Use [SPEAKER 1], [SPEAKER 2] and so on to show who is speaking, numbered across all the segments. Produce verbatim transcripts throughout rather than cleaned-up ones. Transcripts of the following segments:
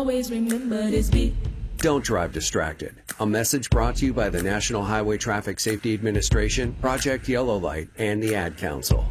[SPEAKER 1] always remember this beat.
[SPEAKER 2] Don't drive distracted. A message brought to you by the National Highway Traffic Safety Administration, Project Yellow Light, and the Ad Council.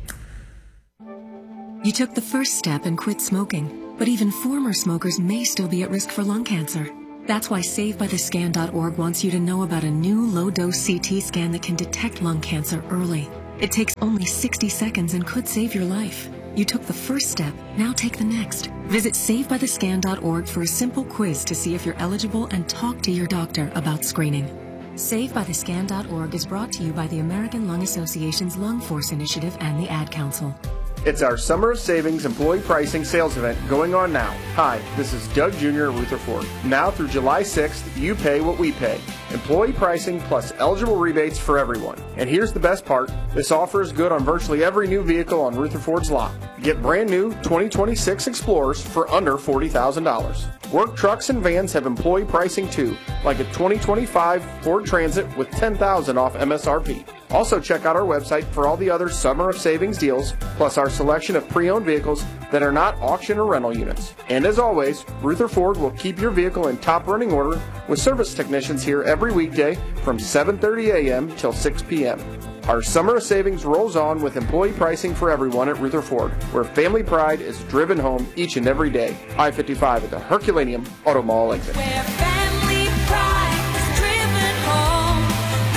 [SPEAKER 3] You took the first step and quit smoking, but even former smokers may still be at risk for lung cancer. That's why Save By The Scan dot org wants you to know about a new low-dose C T scan that can detect lung cancer early. It takes only sixty seconds and could save your life. You took the first step, now take the next. Visit Save By The Scan dot org for a simple quiz to see if you're eligible and talk to your doctor about screening. Save By The Scan dot org is brought to you by the American Lung Association's Lung Force Initiative and the Ad Council.
[SPEAKER 4] It's our Summer of Savings Employee Pricing Sales Event going on now. Hi, this is Doug Junior at Rutherford. Now through July sixth, you pay what we pay. Employee pricing plus eligible rebates for everyone. And here's the best part. This offer is good on virtually every new vehicle on Rutherford's lot. Get brand new twenty twenty-six Explorers for under forty thousand dollars. Work trucks and vans have employee pricing too, like a twenty twenty-five Ford Transit with ten thousand dollars off M S R P. Also check out our website for all the other Summer of Savings deals, plus our selection of pre-owned vehicles that are not auction or rental units. And as always, Rutherford will keep your vehicle in top running order with service technicians here every weekday from seven thirty a.m. till six p.m. Our Summer of Savings rolls on with employee pricing for everyone at Rutherford, where family pride is driven home each and every day. I fifty-five at the Herculaneum Auto Mall exit.
[SPEAKER 1] Where family pride is driven home.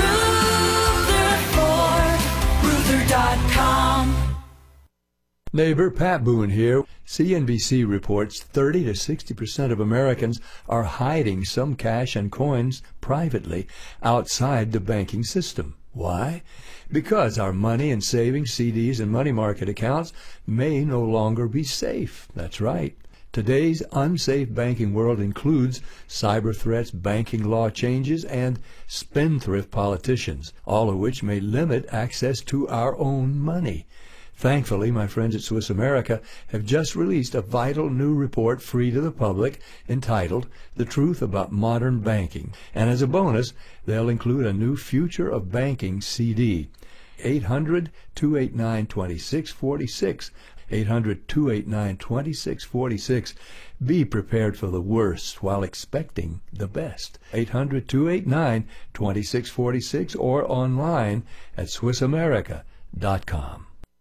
[SPEAKER 1] Rutherford, Ruther dot com.
[SPEAKER 5] Neighbor Pat Boone here. C N B C reports thirty to sixty percent of Americans are hiding some cash and coins privately outside the banking system. Why? Because our money and savings, C Ds, and money market accounts may no longer be safe. That's right. Today's unsafe banking world includes cyber threats, banking law changes, and spendthrift politicians, all of which may limit access to our own money. Thankfully, my friends at Swiss America have just released a vital new report free to the public entitled The Truth About Modern Banking. And as a bonus, they'll include a new Future of Banking C D. eight hundred, two eight nine, two six four six. eight hundred, two eight nine, two six four six. Be prepared for the worst while expecting the best. eight hundred, two eight nine, two six four six or online at Swiss America dot com.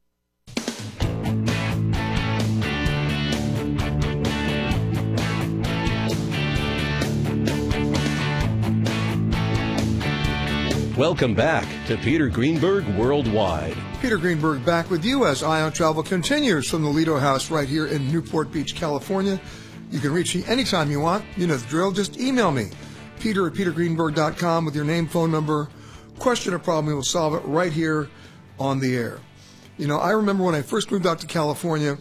[SPEAKER 6] Welcome back to Peter Greenberg Worldwide.
[SPEAKER 7] Peter Greenberg back with you as Ion Travel continues from the Lido House right here in Newport Beach, California. You can reach me anytime you want. You know the drill. Just email me, Peter at peter greenberg dot com with your name, phone number, question or problem. We will solve it right here on the air. You know, I remember when I first moved out to California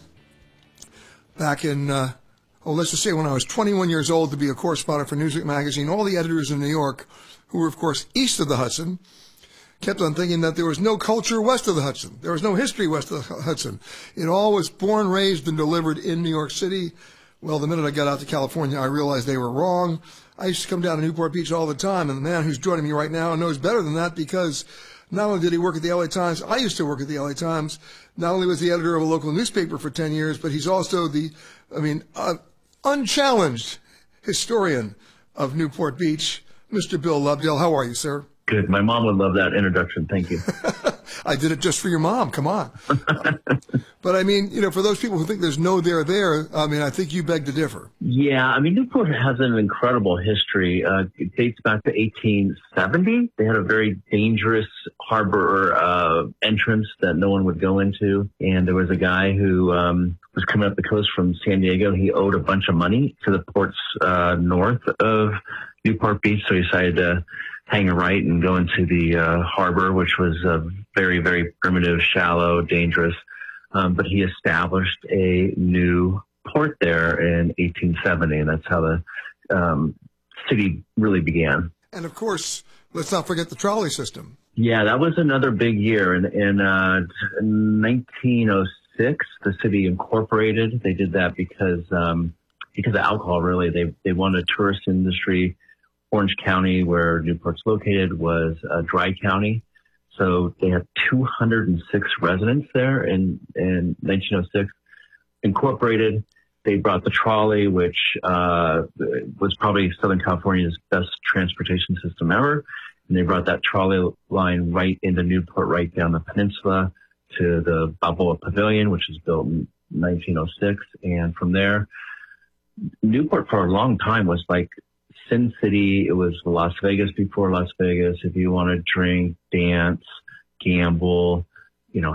[SPEAKER 7] back in, uh, oh, let's just say when I was twenty-one years old to be a correspondent for Newsweek magazine. All the editors in New York, who were, of course, east of the Hudson, kept on thinking that there was no culture west of the Hudson. There was no history west of the Hudson. It all was born, raised, and delivered in New York City. Well, the minute I got out to California, I realized they were wrong. I used to come down to Newport Beach all the time, and the man who's joining me right now knows better than that, because not only did he work at the L A Times, I used to work at the L A Times. Not only was he editor of a local newspaper for ten years, but he's also the, I mean, uh, unchallenged historian of Newport Beach, Mister Bill Lovedale. How are you, sir?
[SPEAKER 8] Good. My mom would love that introduction. Thank you.
[SPEAKER 7] I did it just for your mom. Come on. But I mean, you know, for those people who think there's no there there, I mean, I think you beg to differ.
[SPEAKER 8] Yeah. I mean, Newport has an incredible history. Uh, it dates back to eighteen seventy. They had a very dangerous harbor uh, entrance that no one would go into. And there was a guy who um, was coming up the coast from San Diego. He owed a bunch of money to the ports uh, north of Newport Beach. So he decided to hang a right and go into the uh, harbor, which was uh, very, very primitive, shallow, dangerous. Um, but he established a new port there in eighteen seventy, and that's how the um, city really began.
[SPEAKER 7] And, of course, let's not forget the trolley system.
[SPEAKER 8] Yeah, that was another big year. In, in uh, nineteen oh six, the city incorporated. They did that because um, because of alcohol, really. They, they wanted a tourist industry. Orange County, where Newport's located, was a dry county. So they had two hundred six residents there in, in nineteen oh six, incorporated, they brought the trolley, which uh, was probably Southern California's best transportation system ever. And they brought that trolley line right into Newport, right down the peninsula to the Balboa Pavilion, which was built in nineteen oh six. And from there, Newport for a long time was like Sin City. It was Las Vegas before Las Vegas. If you want to drink, dance, gamble,